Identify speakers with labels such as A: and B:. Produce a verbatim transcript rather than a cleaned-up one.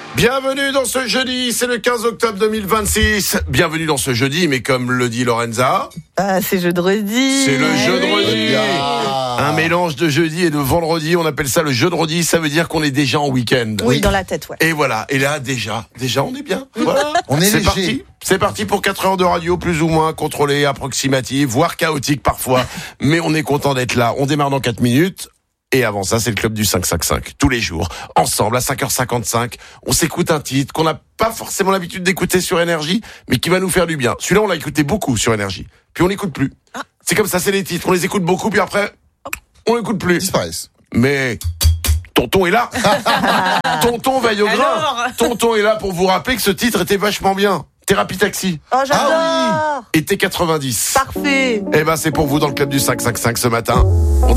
A: Bienvenue dans ce jeudi, c'est le quinze octobre deux mille vingt-six. Bienvenue dans ce jeudi, mais comme le dit Lorenza...
B: Ah, c'est jeudi.
A: C'est le
B: eh
A: jeudi.
B: Oui.
A: Un mélange de jeudi et de vendredi, on appelle ça le jeudi, ça veut dire qu'on est déjà en week-end.
B: Oui, oui, dans la tête, ouais.
A: Et voilà, et là, déjà, déjà, on est bien. Voilà.
C: On est
A: c'est
C: léger.
A: parti. C'est parti pour quatre heures de radio, plus ou moins contrôlée, approximative, voire chaotique parfois. Mais on est content d'être là. On démarre dans quatre minutes. Et avant ça, c'est le club du cinq cinq cinq. Tous les jours, ensemble, à cinq heures cinquante-cinq, on s'écoute un titre qu'on n'a pas forcément l'habitude d'écouter sur Énergie, mais qui va nous faire du bien. Celui-là, on l'a écouté beaucoup sur Énergie. Puis on l'écoute plus.
B: Ah.
A: C'est comme ça, c'est les titres. On les écoute beaucoup, puis après, on l'écoute plus.
C: Ils disparaissent.
A: Mais... Tonton est là. Tonton veille au grain.
B: Alors
A: Tonton est là pour vous rappeler que ce titre était vachement bien. Thérapie Taxi.
B: Oh, j'adore.
C: Ah
A: Et T quatre-vingt-dix.
B: Parfait.
A: Eh ben, c'est pour vous dans le club du cinq cinq cinq ce matin. On